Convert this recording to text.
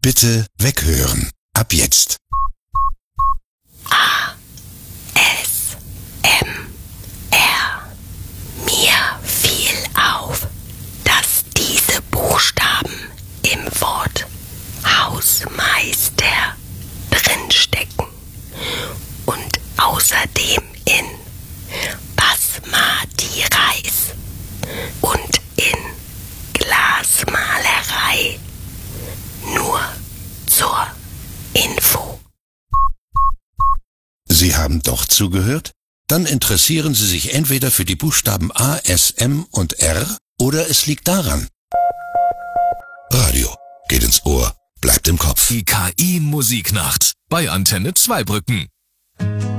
Bitte weghören. Ab jetzt. ASMR. Mir fiel auf, dass diese Buchstaben im Wort Hausmeister drinstecken und außerdem in Basmati Reis und in Glasmalerei. Nur zur Info. Sie haben doch zugehört? Dann interessieren Sie sich entweder für die Buchstaben A, S, M und R oder es liegt daran. Radio geht ins Ohr, bleibt im Kopf. Die KI Musiknacht bei Antenne Zweibrücken.